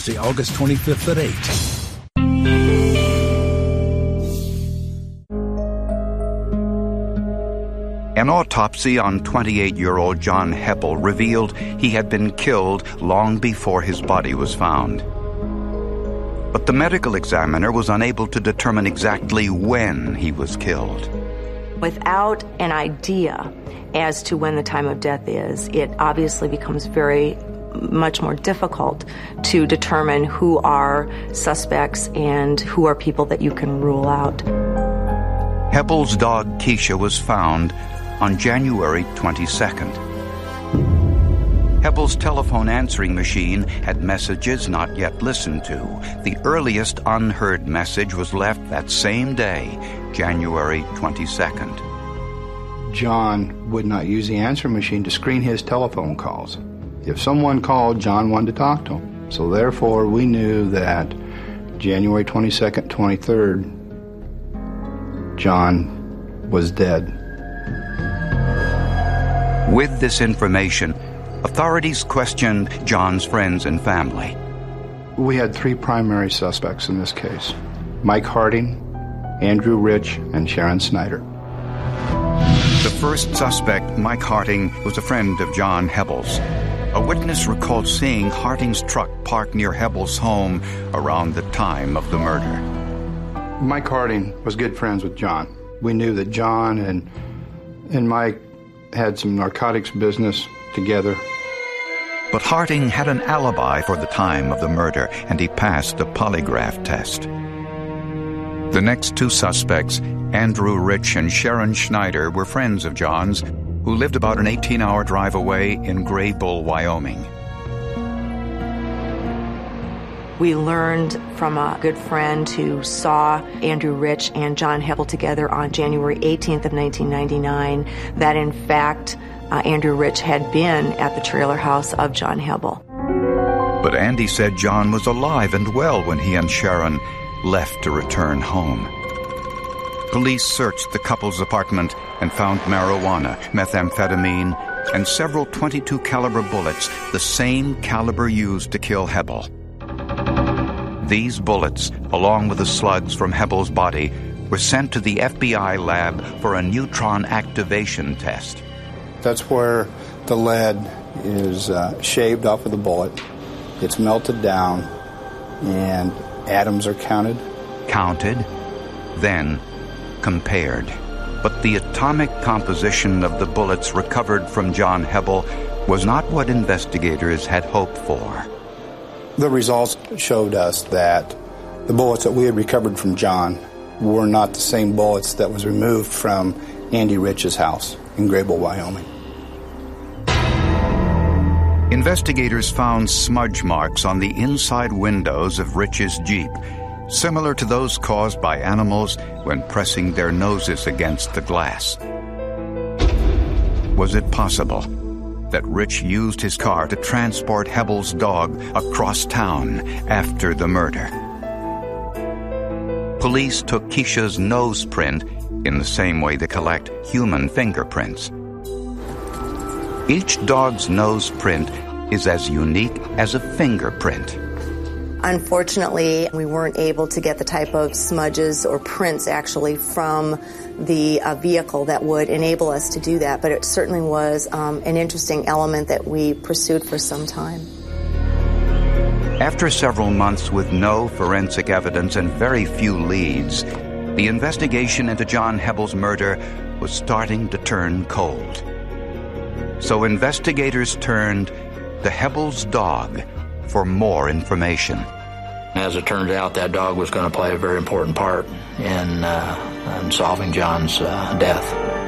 See August 25th at 8. An autopsy on 28-year-old John Heppel revealed he had been killed long before his body was found. But the medical examiner was unable to determine exactly when he was killed. Without an idea as to when the time of death is, it obviously becomes very much more difficult to determine who are suspects and who are people that you can rule out. Heppel's dog Keisha was found on January 22nd. Heppel's telephone answering machine had messages not yet listened to. The earliest unheard message was left that same day, January 22nd. John would not use the answering machine to screen his telephone calls. If someone called, John wanted to talk to him. So therefore, we knew that January 22nd, 23rd, John was dead. With this information, authorities questioned John's friends and family. We had three primary suspects in this case: Mike Harding, Andrew Rich, and Sharon Snyder. The first suspect, Mike Harding, was a friend of John Heppel's. A witness recalled seeing Harding's truck parked near Heppel's home around the time of the murder. Mike Harding was good friends with John. We knew that John and Mike had some narcotics business together. But Harding had an alibi for the time of the murder, and he passed a polygraph test. The next two suspects, Andrew Rich and Sharon Snyder, were friends of John's, who lived about an 18-hour drive away in Gray Bull, Wyoming. We learned from a good friend who saw Andrew Rich and John Heppel together on January 18th of 1999 that, in fact, Andrew Rich had been at the trailer house of John Heppel. But Andy said John was alive and well when he and Sharon left to return home. Police searched the couple's apartment and found marijuana, methamphetamine, and several .22 caliber bullets, the same caliber used to kill Heppel. These bullets, along with the slugs from Heppel's body, were sent to the FBI lab for a neutron activation test. That's where the lead is shaved off of the bullet. It's melted down, and atoms are counted. Counted, then compared. But the atomic composition of the bullets recovered from John Heppel was not what investigators had hoped for. The results showed us that the bullets that we had recovered from John were not the same bullets that was removed from Andy Rich's house in Gray Bull, Wyoming. Investigators found smudge marks on the inside windows of Rich's Jeep, similar to those caused by animals when pressing their noses against the glass. Was it possible that Rich used his car to transport Heppel's dog across town after the murder? Police took Keisha's nose print in the same way they collect human fingerprints. Each dog's nose print is as unique as a fingerprint. Unfortunately, we weren't able to get the type of smudges or prints actually from the vehicle that would enable us to do that, but it certainly was an interesting element that we pursued for some time. After several months with no forensic evidence and very few leads, the investigation into John Heppel's murder was starting to turn cold. So investigators turned to Heppel's dog for more information. As it turned out, that dog was going to play a very important part in solving John's death.